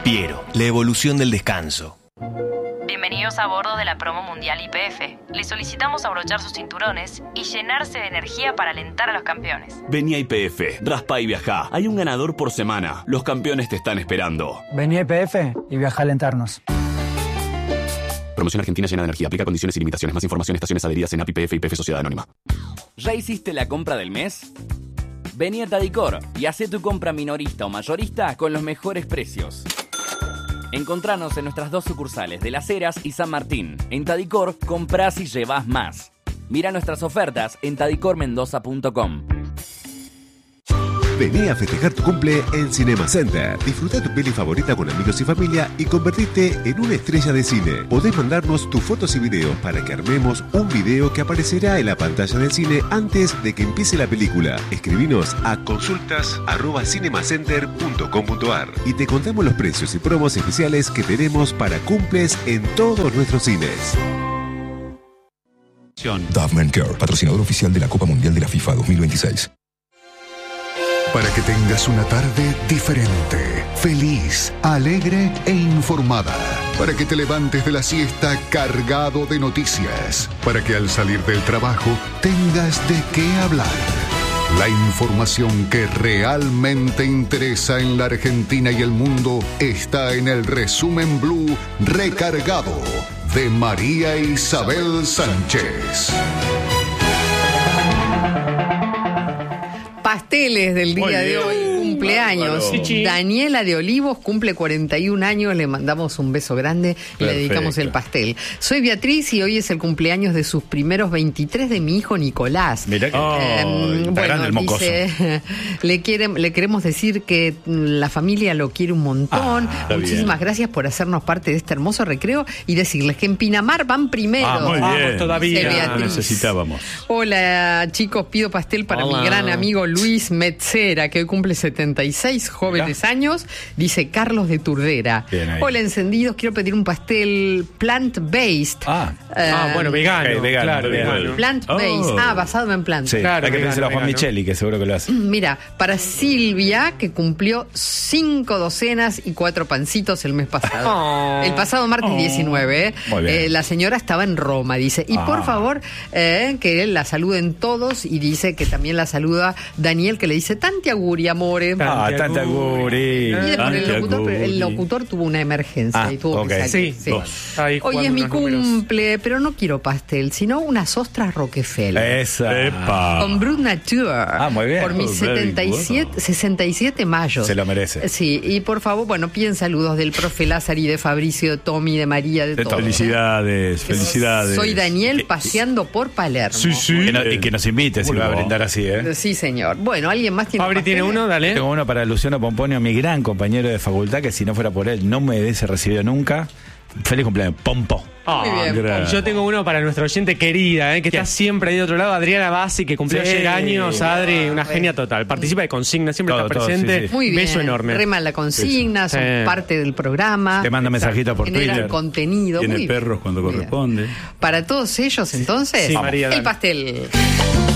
Piero, la evolución del descanso. Bienvenidos a bordo de la promo mundial YPF. Les solicitamos abrochar sus cinturones y llenarse de energía para alentar a los campeones. Vení a YPF, raspa y viajá. Hay un ganador por semana. Los campeones te están esperando. Vení a YPF y viaja a alentarnos. Promoción Argentina llena de energía. Aplica condiciones y limitaciones. Más información, estaciones adheridas en API YPF y YPF Sociedad Anónima. ¿Ya hiciste la compra del mes? Vení a Tadicor y hacé tu compra minorista o mayorista con los mejores precios. Encontranos en nuestras 2 sucursales de Las Heras y San Martín. En Tadicor, comprás y llevás más. Mira nuestras ofertas en tadicormendoza.com. Vení a festejar tu cumple en Cinema Center. Disfruta tu peli favorita con amigos y familia y convertirte en una estrella de cine. Podés mandarnos tus fotos y videos para que armemos un video que aparecerá en la pantalla del cine antes de que empiece la película. Escribinos a consultas@cinemacenter.com.ar y te contamos los precios y promos especiales que tenemos para cumples en todos nuestros cines. Duffman Care, patrocinador oficial de la Copa Mundial de la FIFA 2026. Para que tengas una tarde diferente, feliz, alegre e informada. Para que te levantes de la siesta cargado de noticias. Para que al salir del trabajo tengas de qué hablar. La información que realmente interesa en la Argentina y el mundo está en el Resumen Blue Recargado de María Isabel Sánchez. Pasteles del día de hoy, cumpleaños. Daniela de Olivos cumple 41 años, le mandamos un beso grande y le dedicamos el pastel. Soy Beatriz y hoy es el cumpleaños de sus primeros 23 de mi hijo Nicolás. Mirá que grande el mocoso. Dice, le queremos decir que la familia lo quiere un montón. Muchísimas gracias por hacernos parte de este hermoso recreo y decirles que en Pinamar van primero. Muy bien. Todavía. Necesitábamos. Hola chicos, pido pastel para mi gran amigo Luis Metzera, que hoy cumple 76 jóvenes años, dice Carlos de Turdera. Hola encendidos, quiero pedir un pastel plant-based. Bueno, vegano. Claro, vegano. Plant-based, basado en plantas. Sí, claro, hay que pedirse a Juan Micheli, que seguro que lo hace. Mira, para Silvia, que cumplió 5 docenas y 4 pancitos el mes pasado. El pasado martes 19. Muy bien. La señora estaba en Roma, dice. Y por favor, que la saluden todos. Y dice que también la saluda Daniel, que le dice tanti auguri, amore. Tanti auguri. Y después el locutor tuvo una emergencia y tuvo que salir. Sí. Hoy es mi cumple, pero no quiero pastel, sino unas ostras Rockefeller. Esa. Con Brut Nature. Muy bien. Por mis 67 mayos. Se lo merece. Sí, y por favor, piden saludos del profe Lázaro y de Fabricio, de Tommy, de María, de todos. Felicidades. Soy Daniel paseando por Palermo. Sí. Y que nos invite, si va a brindar así, Sí, señor. Bueno, ¿alguien más tiene? Fabri tiene uno, dale. Tengo uno para Luciano Pomponio, mi gran compañero de facultad, que si no fuera por él no me hubiese recibido nunca. Feliz cumpleaños, Pompo. Muy bien. Yo tengo uno para nuestra oyente querida, que está siempre ahí de otro lado, Adriana Bassi, que cumplió ayer años. Adri, una genia total. Participa de consignas, siempre está presente. Muy bien. Beso enorme. Rema la consigna, son parte del programa. Te manda mensajitos por Generan Twitter. contenido. Tiene perros cuando corresponde. Para todos ellos, entonces, María, el pastel.